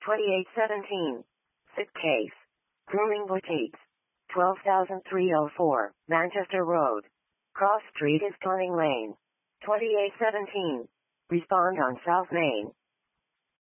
2817. Fit Case. Grooming Boutiques. 12,304, Manchester Road. Cross Street is Turning Lane. 2817. Respond on South Main.